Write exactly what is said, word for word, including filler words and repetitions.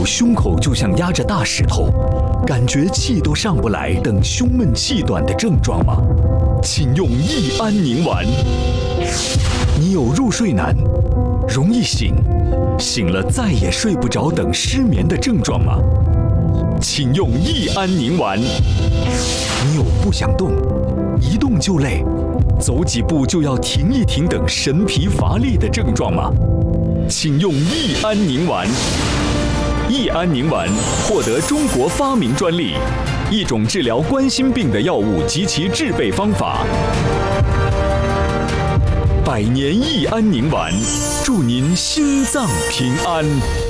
胸口就像压着大石头，感觉气都上不来等胸闷气短的症状吗？请用益安宁丸。你有入睡难、容易醒、醒了再也睡不着等失眠的症状吗？请用益安宁丸。你有不想动、一动就累、走几步就要停一停等神疲乏力的症状吗？请用益安宁丸。益安宁丸获得中国发明专利，一种治疗冠心病的药物及其制备方法。百年益安宁丸，祝您心脏平安。